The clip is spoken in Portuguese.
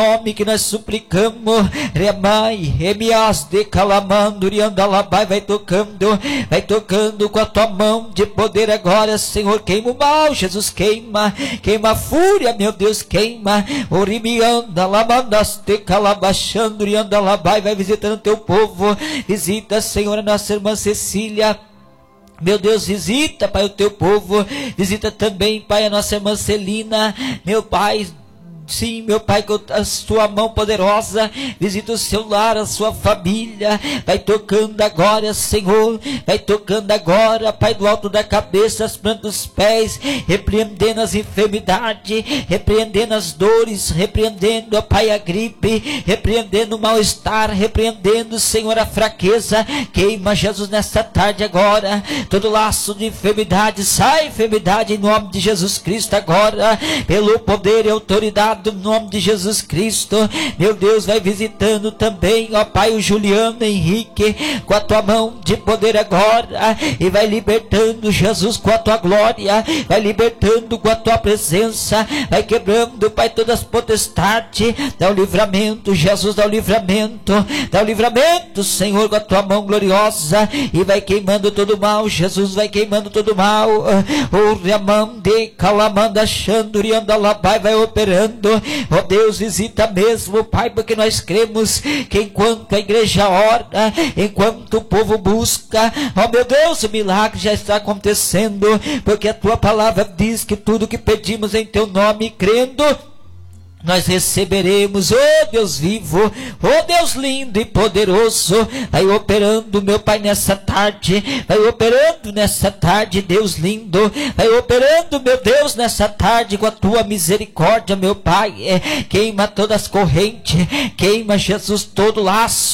nome que nós suplicamos. Remai, remias de calamando, riandalabai, vai tocando com a tua mão de poder agora, Senhor. Queima o mal, Jesus, queima a fúria, meu Deus, queima. Orimianda, lamandaste, calabachando, riandalabai, vai visitando teu povo. Visita, Senhor, a nossa irmã Cecília. Meu Deus, visita, Pai, o teu povo. Visita também, Pai, a nossa irmã Celina. Meu Pai, sim, meu Pai, com a sua mão poderosa, visita o seu lar, a sua família. Vai tocando agora, Senhor. Vai tocando agora, Pai, do alto da cabeça, as plantas dos pés, repreendendo as enfermidades, repreendendo as dores, repreendendo, ó Pai, a gripe, repreendendo o mal-estar, repreendendo, Senhor, a fraqueza. Queima, Jesus, nesta tarde agora todo laço de enfermidade. Sai, enfermidade, em nome de Jesus Cristo agora, pelo poder e autoridade do nome de Jesus Cristo. Meu Deus, vai visitando também, ó Pai, o Juliano Henrique, com a tua mão de poder agora, e vai libertando, Jesus, com a tua glória, vai libertando com a tua presença, vai quebrando, Pai, todas as potestades. Dá o livramento, Jesus, dá o livramento, Senhor, com a tua mão gloriosa, e vai queimando todo o mal, Jesus, vai queimando todo o mal. O Ramande, Calamanda, Xandurianda, Labai, vai operando. Ó Deus, visita mesmo, Pai, porque nós cremos que enquanto a igreja ora, enquanto o povo busca, ó meu Deus, o milagre já está acontecendo, porque a tua palavra diz que tudo que pedimos em teu nome, crendo, nós receberemos. Oh Deus vivo, oh Deus lindo e poderoso, vai operando, meu Pai, nessa tarde, vai operando nessa tarde, Deus lindo, vai operando, meu Deus, nessa tarde, com a tua misericórdia, meu Pai. Queima todas as correntes, queima, Jesus, todo laço